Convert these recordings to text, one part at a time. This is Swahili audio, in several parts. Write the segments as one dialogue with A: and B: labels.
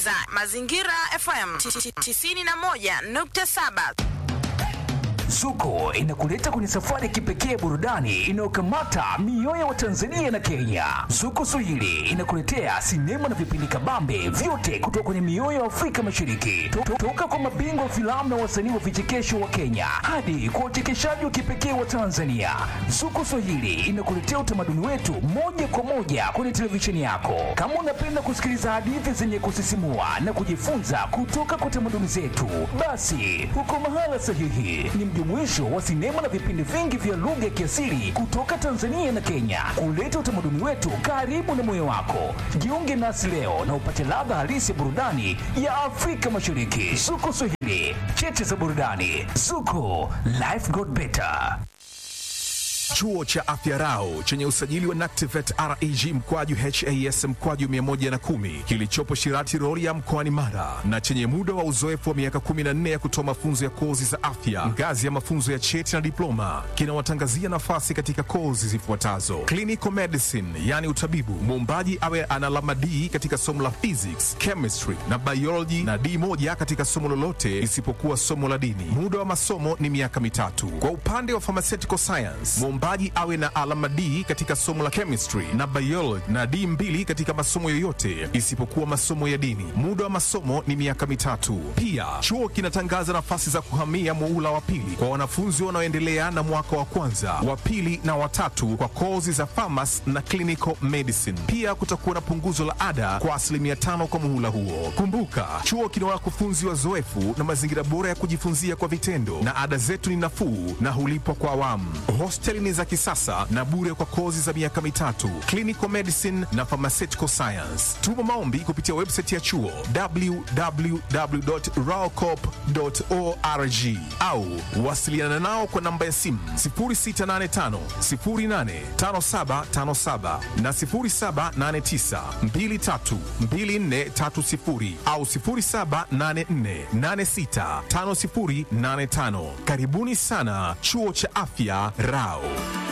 A: unasikiliza Mazingira FM 91.7.
B: Zuko inakuleta kwenye safari ya kipekee burudani inayokamata mioyo wa Tanzania na Kenya. Zuko Swahili inakuletea sinema na vipindi kabambe vyote kutoka kwenye mioyo ya Afrika Mashariki. Toka kwa mabingwa wa filamu na wasanii wa vichekesho wa Kenya hadi kwa uchekeshaji wa kipekee wa Tanzania. Zuko Swahili inakuletea utamaduni wetu moja kwa moja kwenye televisheni yako. Kama unapenda kusikiliza hadithi zenye kusisimua na kujifunza kutoka kwa tamaduni zetu, basi uko mahala sahihi. Ni mjumuisho wa sinema na vipindi vingi vya lugha ya kiasili kutoka Tanzania na Kenya, kuleta utamaduni wetu karibu na moyo wako. Jiunge nasi leo na upate ladha halisi ya burudani ya Afrika Mashariki. Zuko Swahili, cheche za burudani. Zuko, life got better.
C: Chuo cha Afya Rau chenye usajili wa NACTIVATE REG mkwaju HAS mkwaju 110 kilichopo Shirati Rorya mkoani Mara na chenye muda wa uzoefu wa miaka 14 ya kutoa mafunzo ya kozi za afya ngazi ya mafunzo ya cheti na diploma kinawatangazia nafasi katika kozi zifuatazo: clinical medicine, yani utabibu, muombaji awe ana alama D katika somo la physics, chemistry na biology na D1 katika somo lolote isipokuwa somo la dini. Muda wa masomo ni miaka mitatu. Kwa upande wa pharmaceutical science, muombaji awe na alama D katika somo la chemistry na biology na D2 katika masomo yoyote isipokuwa masomo ya dini. Muda wa masomo ni miaka mitatu. Pia chuo kinatangaza nafasi za kuhamia muhula wa pili kwa wanafunzi wanaoendelea na mwaka wa kwanza, wa pili na watatu kwa kozi za pharmacy na clinical medicine. Pia kutakuwa na punguzo la ada kwa 5% kwa muhula huo. Kumbuka, chuo kina wakufunzi wazoefu na mazingira bora ya kujifunzia kwa vitendo, na ada zetu ni nafuu na hulipwa kwa awamu. Hosteli ni za kisasa na bure kwa kozi za miaka mitatu, clinical medicine na pharmaceutical science. Tuma maombi kupitia website ya chuo www.raocorp.org au wasiliana nao kwa namba ya simu 0685 085757 na 0789 232430 au 0784865085. Karibuni sana Chuo cha Afya Rau.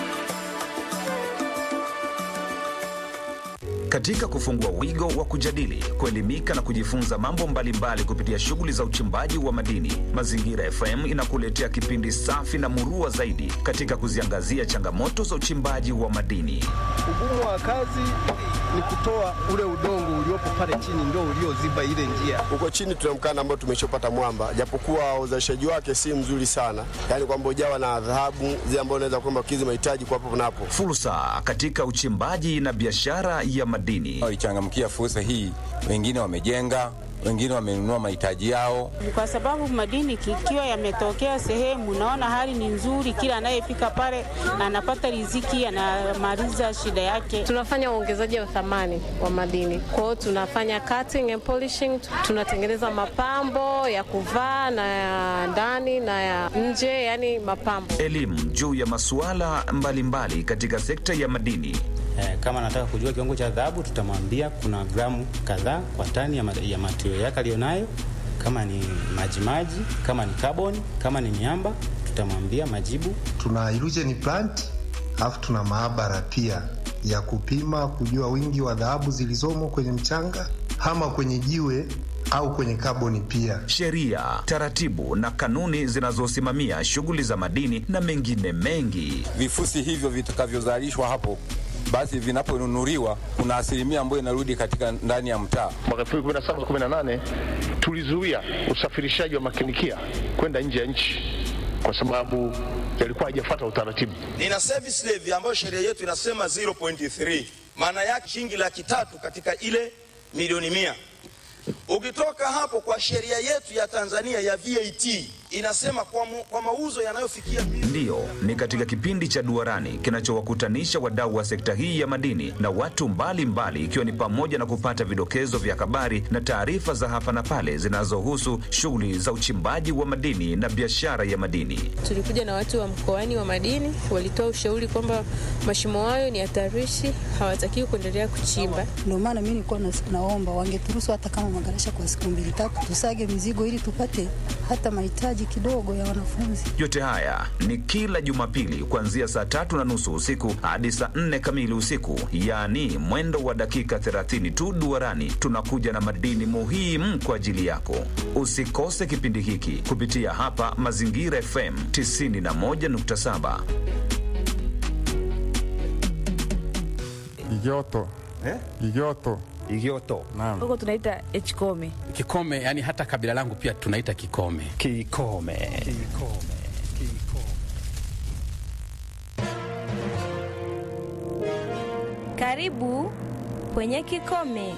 D: Katika kufungua wigo wa kujadili, kuelimika na kujifunza mambo mbalimbali kupitia shughuli za uchimbaji wa madini, Mazingira FM inakuletea kipindi safi na murua zaidi katika kuziangazia changamoto za uchimbaji wa madini.
E: Ugumu wa kazi ni kutoa ule udongo uliopo pale chini ndio ulioziba ile njia.
F: Huko chini tuna mkanda ambao tumeshopata mwamba, japokuwa uzalishaji wake si mzuri sana. Yaani kwamba ujawa na dhahabu zile ambazo unaweza kwamba kizi mahitaji kwa hapo na hapo.
D: Fursa katika uchimbaji na biashara ya madini.
G: Walichangamkia fursa hii, wengine wamejenga, wengine wamenunua mahitaji yao.
H: Kwa sababu madini kikiwa yametokea sehemu, naona hali ni nzuri, kila anayefika pale anapata riziki, anamaliza shida yake.
I: Tunafanya uongezaji wa thamani wa madini. Kwa hiyo tunafanya cutting and polishing, tunatengeneza mapambo ya kuvaa na ya ndani na ya nje, yani mapambo. Elimu
D: juu ya masuala mbalimbali katika sekta ya madini.
J: Kama anataka kujua kiwango cha dhahabu, tutamwambia kuna gramu kadhaa kwa tani ya material yake alionayo. Kama ni majimaji, kama ni carbon, kama ni miamba, tutamwambia majibu.
K: Tuna illusion plant, alafu tuna maabara pia ya kupima kujua wingi wa dhahabu zilizomo kwenye mchanga ama kwenye jiwe au kwenye carbon pia.
D: Sheria, taratibu na kanuni zinazosimamia shughuli za madini na mengine mengi.
G: Vifusi hivyo vitakavyozalishwa hapo, basi vinaponunuliwa kuna asilimia ambayo inarudi katika ndani ya mtaa.
L: Mwaka 2017-18 tulizuia usafirishaji wa makinikia kwenda nje ya nchi kwa sababu yalikuwa hajafuata utaratibu.
M: Nina service levy ambayo sheria yetu inasema 0.3. Maana yake shilingi 300,000 katika ile milioni 100. Ukitoka hapo kwa sheria yetu ya Tanzania ya VAT inasema kwa mauzo yanayofikia
D: ndio ni katika kipindi cha Duarani kinachowakutanisha wadau wa sekta hii ya madini na watu mbalimbali, ikiwa ni pamoja na kupata vidokezo vya habari na taarifa za hapa na pale zinazohusu shughuli za uchimbaji wa madini na biashara ya madini.
I: Tulikuja na watu wa mkoani wa madini, walitoa ushauri kwamba mashimo hayo ni hatarishi, hawatakiwi kuendelea kuchimba.
N: Ndio maana mimi nilikuwa naomba wangeturuhusu hata kama magarasha kwa siku 2-3 tusage mizigo ili tupate hata mahitaji mahitaji kidogo ya wanafunzi.
D: Yote haya ni kila Jumapili kuanzia saa 3:30 usiku hadi saa 4 kamili usiku, yaani mwendo wa dakika 30 tu duarani. Tunakuja na madini muhimu kwa ajili yako. Usikose kipindi hiki kupitia hapa Mazingira FM 91.7.
O: Igioto.
P: Naam.
N: Huko tunaita Echkome.
O: Kikome, yani hata kabila langu pia tunaita Kikome.
P: Kikome.
Q: Karibu kwenye Kikome.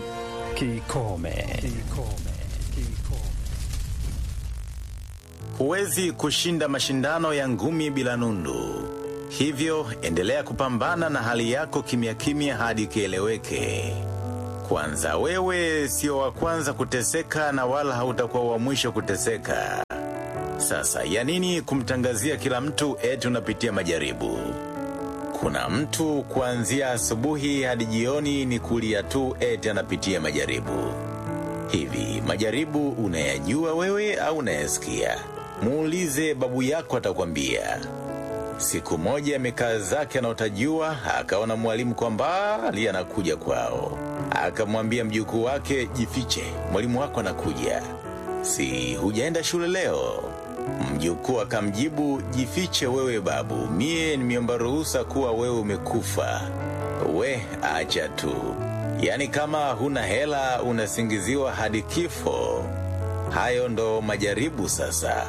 R: Huwezi kushinda mashindano ya ngumi bila nundu. Hivyo endelea kupambana na hali yako kimya kimya hadi kieleweke. Kwanza, wewe sio wa kwanza kuteseka na wala hautakuwa wa mwisho kuteseka. Sasa ya nini kumtangazia kila mtu eti unapitia majaribu? Kuna mtu kuanzia asubuhi hadi jioni ni kulia tu eti anapitia majaribu. Hivi majaribu unayajua wewe au unayasikia? Muulize babu yako, atakwambia. Siku moja amekaa zake anaotajua, akaona mwalimu kwa mbali anakuja kwao. Akamwambia mjukuu wake, jifiche, mwalimu wako anakuja. Si hujaenda shule leo? Mjukuu akamjibu, jifiche wewe babu, mie nimeomba ruhusa kuwa wewe umekufa. We acha tu. Yani kama huna hela unasingiziwa hadi kifo. Hayo ndo majaribu sasa.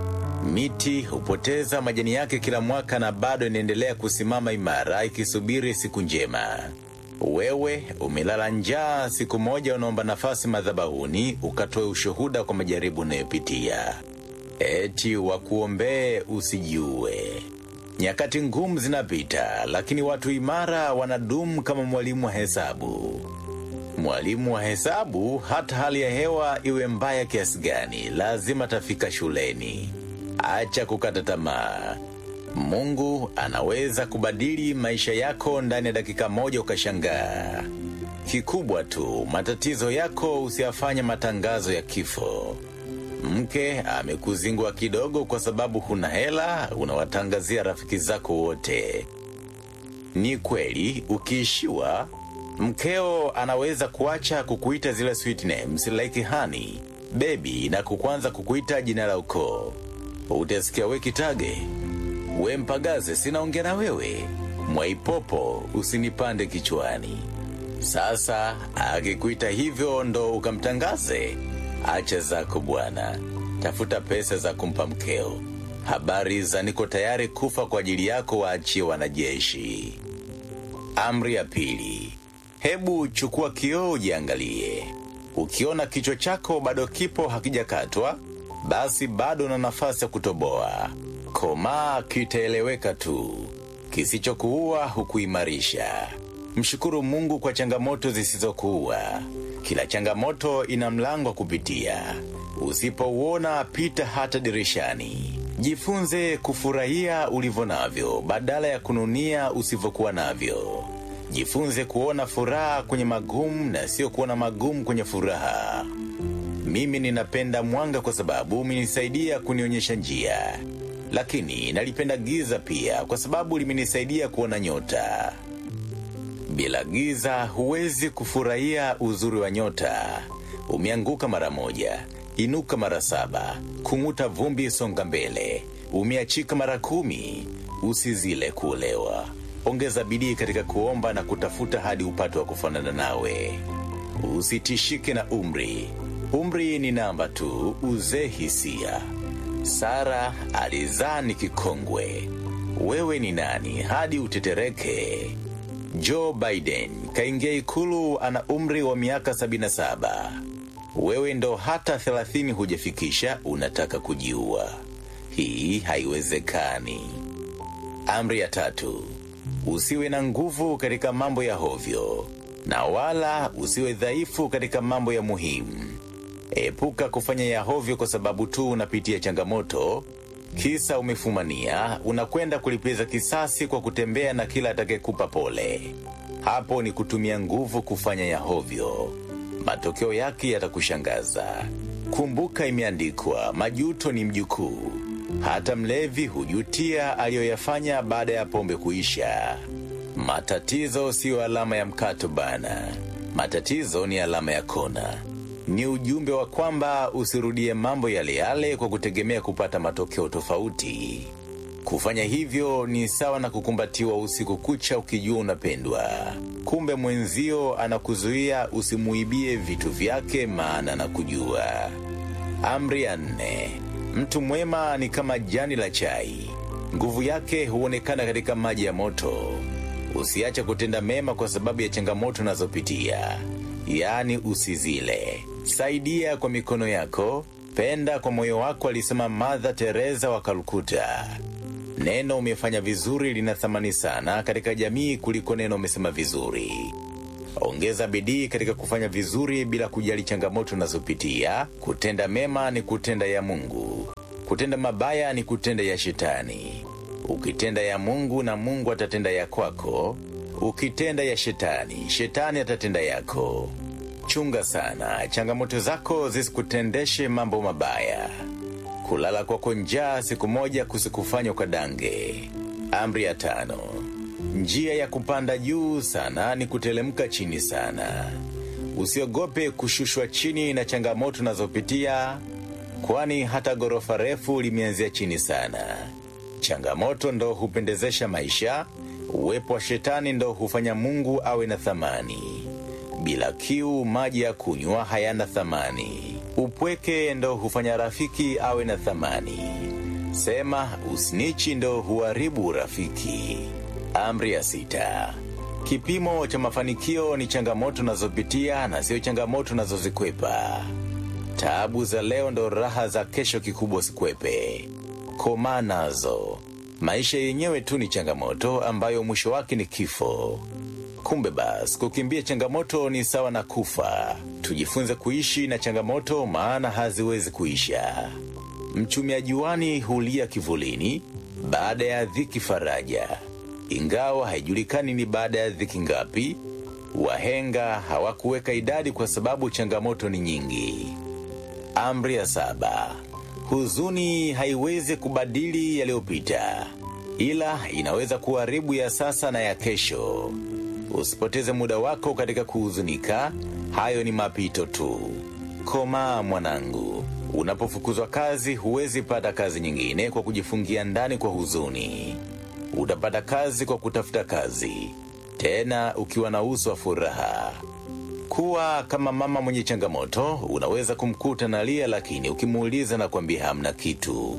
R: Miti hupoteza majani yake kila mwaka na bado inaendelea kusimama imara ikisubiri siku njema. Wewe umelala njaa, siku moja unaomba nafasi madhabahuni ukatoe ushuhuda kwa majaribu unayopitia. Eti wakuombee usijiue. Nyakati ngumu zinapita, lakini watu imara wanadumu kama mwalimu wa hesabu. Mwalimu wa hesabu, hata hali ya hewa iwe mbaya kiasi gani, lazima tafika shuleni. Acha kukata tamaa. Mungu anaweza kubadili maisha yako ndani ya dakika moja ukashangaa. Kikubwa tu, matatizo yako usiyafanye matangazo ya kifo. Mke amekuzingua kidogo kwa sababu huna hela, unawatangazia rafiki zako wote. Ni kweli, ukiishiwa, mkeo anaweza kuacha kukuita zile sweet names like honey, baby, na kuanza kukuita jina la ukoo. Utasikia we Kitage, we Mpagaze, sinaongea na wewe, Mwaipopo, usinipande kichwani. Sasa akikuita hivyo ndo ukamtangaze? Acha zako bwana, tafuta pesa za kumpa mkeo. Habari za niko tayari kufa kwa ajili yako waachie wanajeshi. Amri ya pili, hebu chukua kioo ujiangalie. Ukiona kichwa chako bado kipo hakijakatwa, basi bado na nafasi ya kutoboa. Komaa kitaeleweka tu. Kisichokuua hukuimarisha. Mshukuru Mungu kwa changamoto zisizokuua. Kila changamoto ina mlango wa kupitia. Usipouona pita hata dirishani. Jifunze kufurahia ulivyo navyo badala ya kununia usivyokuwa navyo. Jifunze kuona furaha kwenye magumu na sio kuona magumu kwenye furaha. Mimi ninapenda mwanga kwa sababu umenisaidia kunionyesha njia. Lakini nalipenda giza pia kwa sababu limenisaidia kuona nyota. Bila giza huwezi kufurahia uzuri wa nyota. Umeanguka mara moja, inuka mara 7, kung'uta vumbi, songa mbele. Umeachika mara 10, usizile kuolewa. Ongeza bidii katika kuomba na kutafuta hadi upate wa kufanana nawe. Usitishike na umri. Umri ni namba tu, uzee hisia. Sara alizaa ni kikongwe. Wewe ni nani hadi utetereke? Joe Biden kaingia Ikulu ana umri wa miaka 77. Wewe ndo hata 30 hujafikisha, unataka kujiua. Hii haiwezekani. Amri ya 3, usiwe na nguvu katika mambo ya hovyo, na wala usiwe dhaifu katika mambo ya muhimu. Epuka kufanya ya hovyo kwa sababu tu unapitia changamoto. Kisa umefumania, unakwenda kulipiza kisasi kwa kutembea na kila atakayekupa pole. Hapo ni kutumia nguvu kufanya ya hovyo. Matokeo yake yatakushangaza. Kumbuka imeandikwa, majuto ni mjukuu. Hata mlevi hujutia aliyoyafanya baada ya pombe kuisha. Matatizo siyo alama ya mkato bana. Matatizo ni alama ya kona. Ni ujumbe wa kwamba usirudie mambo yale yale kwa kutegemea kupata matokeo tofauti. Kufanya hivyo ni sawa na kukumbatiwa usiku kucha ukijua unapendwa. Kumbe mwenzio anakuzuia usimuibie vitu vyake maana na kujua. Amri ya 4. Mtu mwema ni kama jani la chai. Nguvu yake huonekana katika maji ya moto. Usiache kutenda mema kwa sababu ya changamoto unazopitia. Yaani usizile. Saidia kwa mikono yako, penda kwa moyo wako, alisema Mother Teresa wa Calcutta. Neno umefanya vizuri lina thamani sana katika jamii kuliko neno umesema vizuri. Ongeza bidii katika kufanya vizuri bila kujali changamoto unazopitia. Kutenda mema ni kutenda ya Mungu. Kutenda mabaya ni kutenda ya shetani. Ukitenda ya Mungu na Mungu atatenda ya kwako. Ukitenda ya shetani, shetani atatenda yako. Chunga sana, changamoto zako zisikutendeshe mambo mabaya. Kulala kwako njaa siku moja kusikufanya ukadange. Amri ya 5. Njia ya kupanda juu sana ni kutelemka chini sana. Usiogope kushushwa chini na changamoto unazopitia, kwani hata ghorofa refu limeanzia chini sana. Changamoto ndo hupendezesha maisha, uwepo wa shetani ndo hufanya Mungu awe na thamani. Bila kiu maji ya kunywa hayana thamani. Upweke ndo hufanya rafiki awe na thamani. Sema usnichi ndo huharibu urafiki. Amri ya 6. Kipimo cha mafanikio ni changamoto unazopitia na sio changamoto unazozikwepa. Taabu za leo ndo raha za kesho, kikubwa sikwepe. Koma nazo. Maisha yenyewe tu ni changamoto ambayo mwisho wake ni kifo. Kumbe basi kukimbia changamoto ni sawa na kufa. Tujifunze kuishi na changamoto maana haziwezi kuisha. Mchumia juani hulia kivulini, baada ya dhiki faraja. Ingawa haijulikani ni baada ya dhiki ngapi, wahenga hawakuweka idadi kwa sababu changamoto ni nyingi. Amri ya 7. Huzuni haiwezi kubadili yaliyopita, ila inaweza kuharibu ya sasa na ya kesho. Usipoteze muda wako katika kuhuzunika, hayo ni mapito tu. Koma mwanangu, unapofukuzwa kazi huwezi pata kazi nyingine kwa kujifungia ndani kwa huzuni. Utapata kazi kwa kutafuta kazi, tena ukiwa na uso wa furaha. Kuwa kama mama mwenye changamoto, unaweza kumkuta na lia lakini ukimuuliza na kuambia hamna kitu.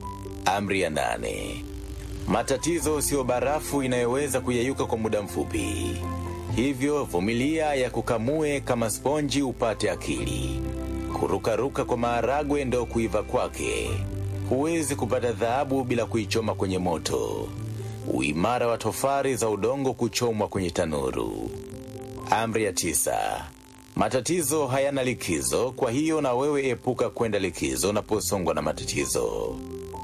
R: Amri ya 8. Matatizo sio barafu inayoweza kuyeyuka kwa muda mfupi. Hivyo vumilia ya kukamue kama sponji upate akili. Kurukaruka kwa maharagwe ndo kuiva kwake. Huwezi kupata dhahabu bila kuichoma kwenye moto. Uimara wa tofari za udongo kuchomwa kwenye tanuru. Amri ya 9. Matatizo hayana likizo, kwa hiyo na wewe epuka kwenda likizo unaposongwa na matatizo.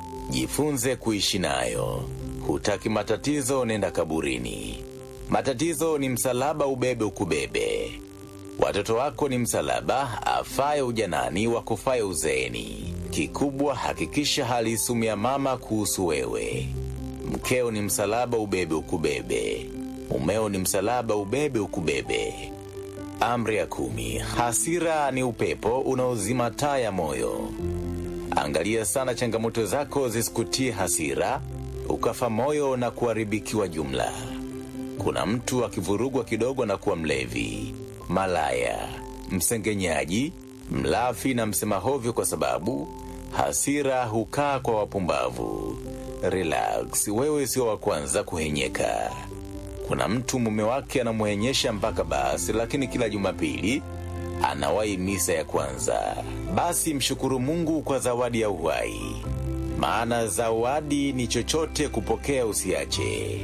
R: Jifunze kuishi nayo. Hutaki matatizo, nenda kaburini. Matatizo ni msalaba, ubebe ukubebe. Watoto wako ni msalaba, afaye ujanani wakufaye uzeeni. Kikubwa hakikisha hali isumu ya mama kuhusu wewe. Mkeo ni msalaba, ubebe ukubebe. Mumeo ni msalaba, ubebe ukubebe. Amri ya 10. Hasira ni upepo unaozima taa ya moyo. Angalia sana changamoto zako zisikutie hasira, ukafa moyo na kuharibikiwa jumla. Kuna mtu akivurugwa kidogo na kuwa mlevi, malaya, msengenyaji, mlafi na msema hovyo kwa sababu hasira hukaa kwa wapumbavu. Relax, wewe sio wa kwanza kuhenyeka. Kuna mtu mume wake anamuhenyesha mpaka basi, lakini kila Jumapili anawahi misa ya kwanza. Basi mshukuru Mungu kwa zawadi ya uhai. Maana zawadi ni chochote kupokea usiache.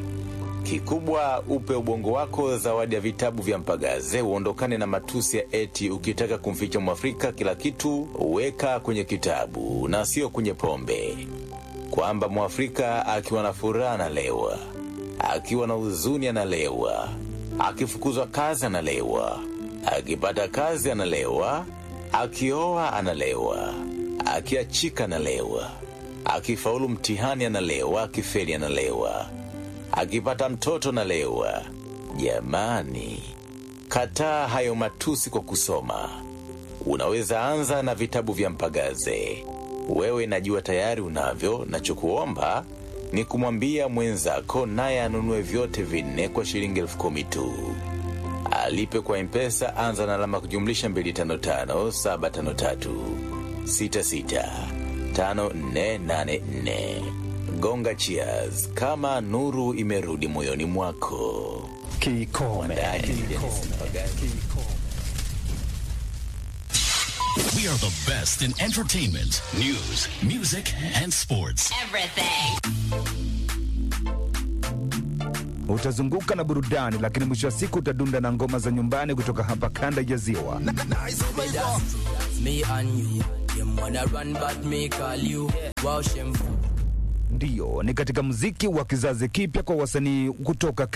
R: Kikubwa upe ubongo wako zawadi ya vitabu vya Mpagaze, uondokane na matusi ya eti ukitaka kumficha Mwafrika kila kitu uweka kwenye kitabu na sio kwenye pombe. Kwamba Mwafrika akiwa na furaha analewa, akiwa na huzuni analewa, akifukuzwa kazi analewa, akipata kazi analewa, Akioa analewa, akiachika analewa, akifaulu mtihani analewa, akifeli analewa, akipata mtoto analewa. Jamani, kataa hayo matusi kwa kusoma. Unaweza anza na vitabu vya Mpagaze. Wewe najua tayari unavyo, nachokuomba ni kumwambia mwenzako naye anunue vyote 4 kwa shilingi 10,000 tu. Alipe kwa M-Pesa, anza na alama kujumlisha 255 753 66 5484. Gonga cheers kama nuru imerudi moyoni mwako.
B: Kikome.
P: We are the best in entertainment, news, music, and sports.
S: Everything.
T: Utazunguka na burudani, lakini mwisho wa siku utadunda na ngoma za nyumbani kutoka hapa kanda ya Ziwa.
S: Me and you, them wanna run but me call you. Wow, shameful.
T: Ndiyo, ni katika muziki wa kizazi kipya kwa wasanii kutoka